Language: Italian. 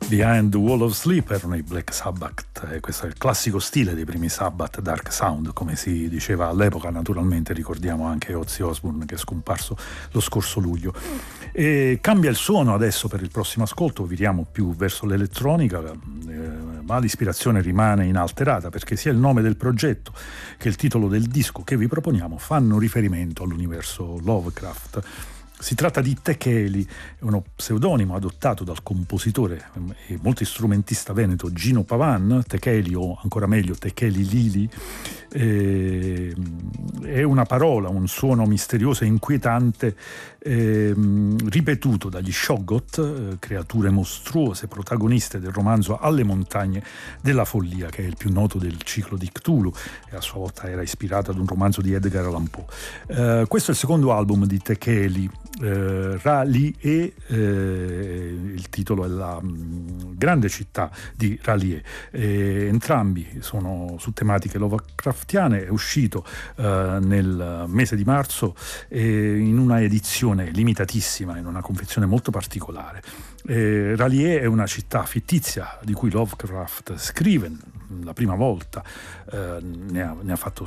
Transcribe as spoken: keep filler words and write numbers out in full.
Behind the Wall of Sleep erano i Black Sabbath, e questo è il classico stile dei primi Sabbath, dark sound, come si diceva all'epoca. Naturalmente ricordiamo anche Ozzy Osbourne, che è scomparso lo scorso luglio. E cambia il suono adesso per il prossimo ascolto, viriamo più verso l'elettronica, eh, ma l'ispirazione rimane inalterata, perché sia il nome del progetto che il titolo del disco che vi proponiamo fanno riferimento all'universo Lovecraft. Si tratta di Tekeli, uno pseudonimo adottato dal compositore e multistrumentista veneto Gino Pavan. Tekeli, o ancora meglio Tekeli Lili, eh, è una parola, un suono misterioso e inquietante, eh, ripetuto dagli Shoggoth, eh, creature mostruose protagoniste del romanzo Alle montagne della follia, che è il più noto del ciclo di Cthulhu e a sua volta era ispirato ad un romanzo di Edgar Allan Poe. Eh, questo è il secondo album di Tekeli, eh, R'lyeh, eh, il titolo è La mh, grande città di R'lyeh. Eh, entrambi sono su tematiche Lovecraftiane, è uscito eh, nel mese di marzo eh, in una edizione limitatissima, in una confezione molto particolare. Eh, R'lyeh è una città fittizia di cui Lovecraft scrive la prima volta, eh, ne, ha, ne ha fatto